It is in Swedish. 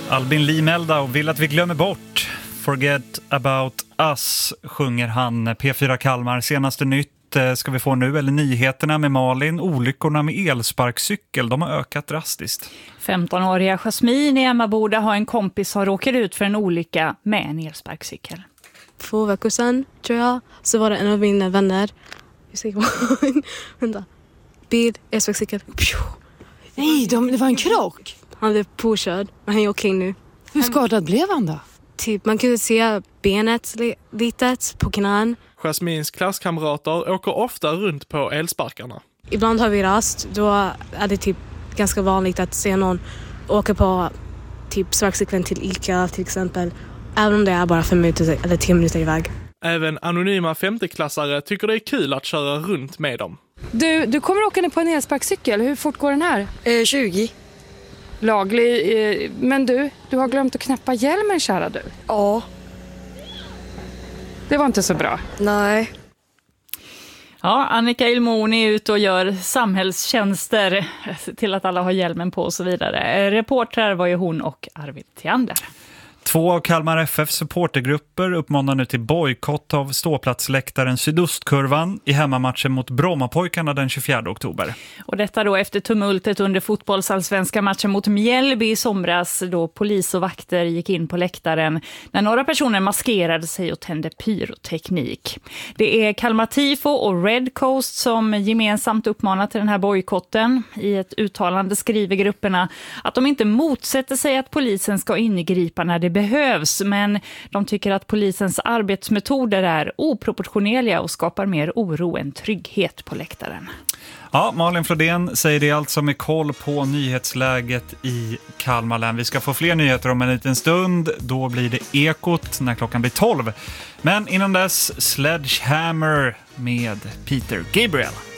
Albin Limeldau vill att vi glömmer bort. Forget about us sjunger han. P4 Kalmar, senaste nytt ska vi få nu, eller nyheterna med Malin. Olyckorna med elsparkcykel, de har ökat drastiskt. 15-åriga Jasmin i Emmaboda har en kompis som råkade ut för en olycka med en elsparkcykel. 2 veckor sedan, tror jag, så var det en av mina vänner. Vänta. Bil, elsparkcykel. Nej, det var en krock. Han blev påkörd, men han är okej nu. Hur skadad blev han då? Typ, man kunde se benet lite på knän. Jasmins klasskamrater åker ofta runt på elsparkarna. Ibland har vi rast, då är det typ ganska vanligt att se någon åka på typ sparkcykeln till Ica till exempel. Även om det är bara 5 minuter eller 10 minuter iväg. Även anonyma 5:e-klassare tycker det är kul att köra runt med dem. Du kommer åka ner på en elsparkcykel. Hur fort går den här? 20. Laglig. Men du har glömt att knäppa hjälmen, kära du. Ja. Det var inte så bra. Nej. Ja, Annika Ilmoni är ute och gör samhällstjänster till att alla har hjälmen på och så vidare. Reportrar var ju hon och Arvid Theander. 2 av Kalmar FF supportergrupper uppmanar nu till bojkott av ståplatsläktaren Sydostkurvan i hemmamatchen mot Brommapojkarna den 24 oktober. Och detta då efter tumultet under fotbollsallsvenska matchen mot Mjällby i somras, då polis och vakter gick in på läktaren när några personer maskerade sig och tände pyroteknik. Det är Kalmar Tifo och Red Coast som gemensamt uppmanar till den här bojkotten. I ett uttalande skriver grupperna att de inte motsätter sig att polisen ska ingripa när det behövs, men de tycker att polisens arbetsmetoder är oproportionerliga och skapar mer oro än trygghet på läktaren. Ja, Malin Flodén säger det allt som är koll på nyhetsläget i Kalmar län. Vi ska få fler nyheter om en liten stund. Då blir det Ekot när klockan blir 12. Men innan dess Sledgehammer med Peter Gabriel.